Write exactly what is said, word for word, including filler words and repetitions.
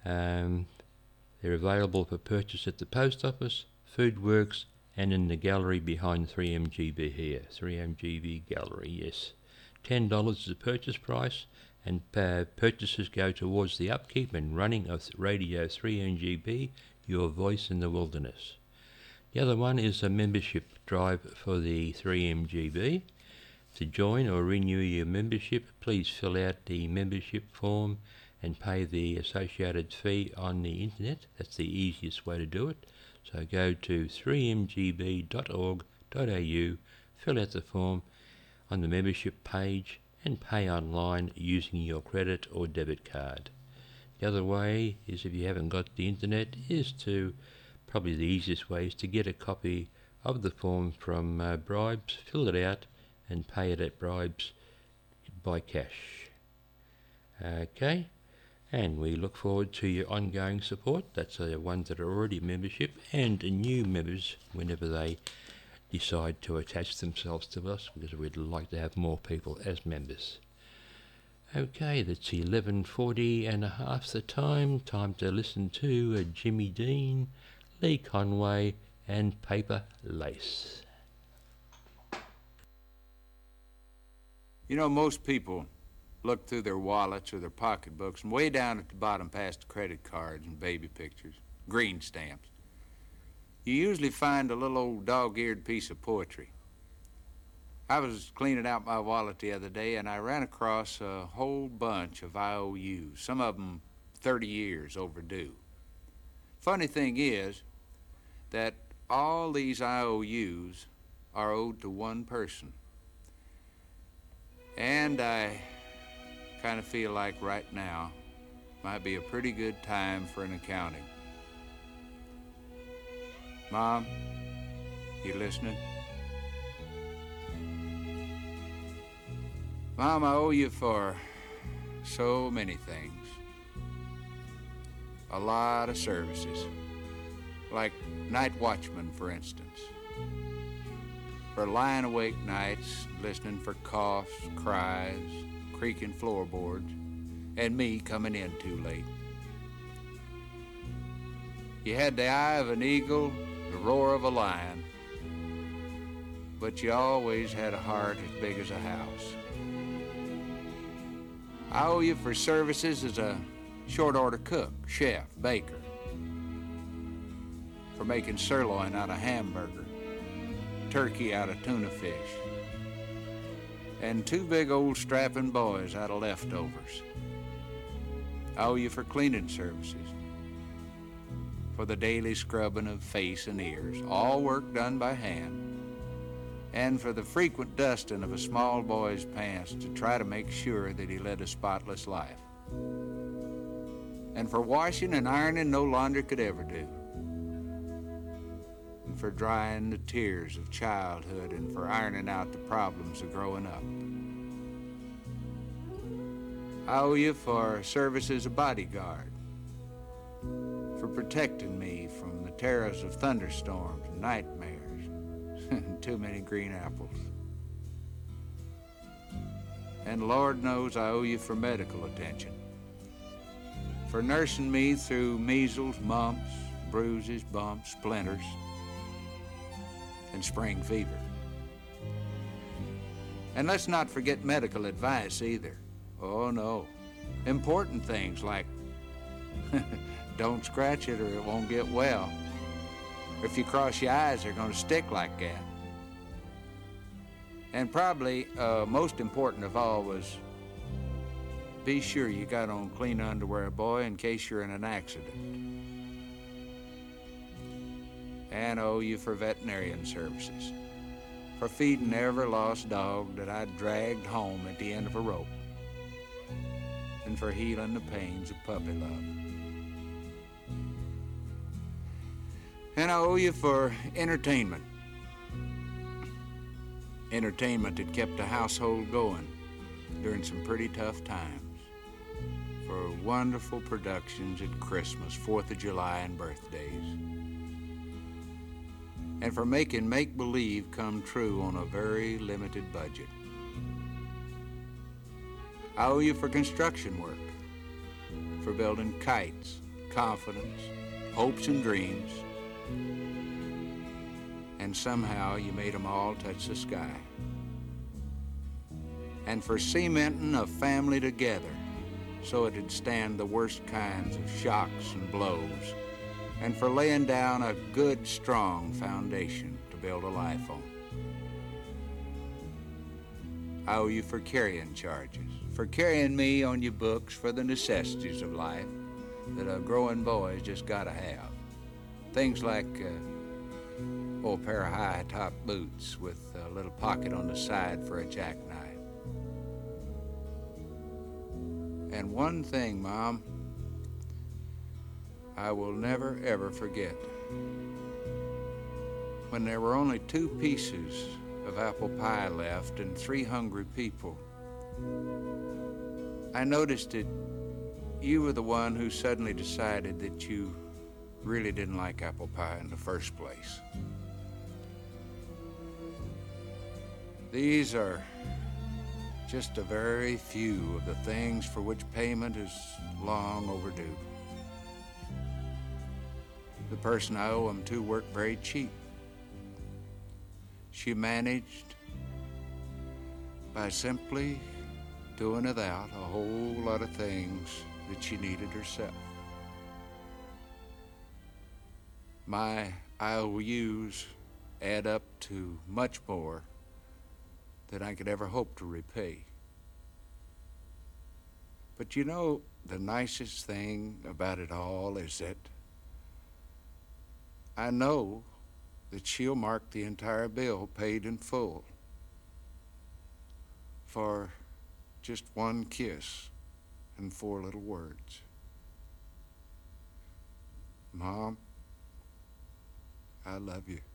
Um, they're available for purchase at the post office, Foodworks, and in the gallery behind three M G B here. three M G B Gallery, yes. ten dollars is the purchase price, and uh, purchases go towards the upkeep and running of Radio three M G B, your voice in the wilderness. The other one is a membership drive for the three M G B. To join or renew your membership, please fill out the membership form and pay the associated fee on the internet. That's the easiest way to do it. So go to three m g b dot org dot a u, fill out the form on the membership page, and pay online using your credit or debit card. The other way is, if you haven't got the internet, is to, probably the easiest way is to get a copy of the form from uh, Bribes, fill it out, and pay it at Bribes by cash. Okay, and we look forward to your ongoing support. That's the ones that are already membership, and new members whenever they decide to attach themselves to us, because we'd like to have more people as members. Okay, that's eleven forty and a half the time. Time to listen to uh, Jimmy Dean, Lee Conway, and Paper Lace. You know, most people look through their wallets or their pocketbooks, and way down at the bottom past the credit cards and baby pictures, green stamps, you usually find a little old dog-eared piece of poetry. I was cleaning out my wallet the other day, and I ran across a whole bunch of I O Us, some of them thirty years overdue. Funny thing is that all these I O Us are owed to one person. And I kind of feel like right now might be a pretty good time for an accounting. Mom, you listening? Mom, I owe you for so many things. A lot of services, like night watchman, for instance. For lying awake nights, listening for coughs, cries, creaking floorboards, and me coming in too late. You had the eye of an eagle, the roar of a lion, but you always had a heart as big as a house. I owe you for services as a short-order cook, chef, baker, for making sirloin out of hamburger, turkey out of tuna fish, and two big old strapping boys out of leftovers. I owe you for cleaning services, for the daily scrubbing of face and ears, all work done by hand, and for the frequent dusting of a small boy's pants to try to make sure that he led a spotless life, and for washing and ironing no laundry could ever do, and for drying the tears of childhood, and for ironing out the problems of growing up. I owe you for service as a bodyguard, for protecting me from the terrors of thunderstorms and nightmares and too many green apples. And Lord knows I owe you for medical attention, for nursing me through measles, mumps, bruises, bumps, splinters, and spring fever. And let's not forget medical advice either. Oh no, important things like don't scratch it or it won't get well. Or if you cross your eyes, they're going to stick like that. And probably uh, most important of all was be sure you got on clean underwear, boy, in case you're in an accident. And I owe you for veterinarian services, for feeding every lost dog that I dragged home at the end of a rope, and for healing the pains of puppy love. And I owe you for entertainment. Entertainment that kept the household going during some pretty tough times. For wonderful productions at Christmas, Fourth of July, and birthdays. And for making make-believe come true on a very limited budget. I owe you for construction work, for building kites, confidence, hopes and dreams, and somehow you made them all touch the sky. And for cementing a family together so it'd stand the worst kinds of shocks and blows, and for laying down a good, strong foundation to build a life on. I owe you for carrying charges, for carrying me on your books for the necessities of life that a growing boy's just gotta have. Things like uh, oh, a pair of high-top boots with a little pocket on the side for a jackknife. And one thing, Mom, I will never, ever forget. When there were only two pieces of apple pie left and three hungry people, I noticed that you were the one who suddenly decided that you really didn't like apple pie in the first place. These are just a very few of the things for which payment is long overdue. The person I owe them to worked very cheap. She managed by simply doing without a whole lot of things that she needed herself. My I O Us add up to much more than I could ever hope to repay. But you know, the nicest thing about it all is that I know that she'll mark the entire bill paid in full for just one kiss and four little words. Mom, I love you.